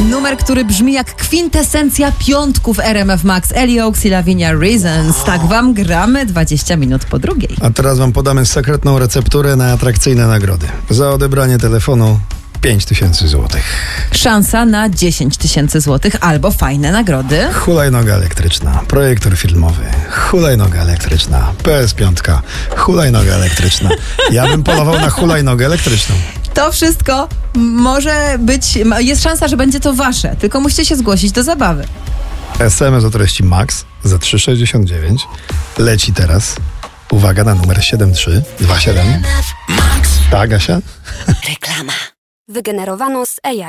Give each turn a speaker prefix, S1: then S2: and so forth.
S1: Numer, który brzmi jak kwintesencja piątków RMF Max. Ellie Oaks i Lavinia Reasons. Tak wam gramy 20 minut po drugiej.
S2: A teraz wam podamy sekretną recepturę na atrakcyjne nagrody. Za odebranie telefonu 5000 złotych.
S1: Szansa na 10 000 złotych albo fajne nagrody.
S2: Hulajnoga elektryczna, projektor filmowy, hulajnoga elektryczna, PS5, hulajnoga elektryczna. Ja bym polował na hulajnogę elektryczną.
S1: To wszystko może być, jest szansa, że będzie to wasze, tylko musicie się zgłosić do zabawy.
S2: SMS o treści MAX za 3,69 leci teraz. Uwaga na numer 7327. Tak, Asia?
S3: Reklama. Wygenerowano z AI.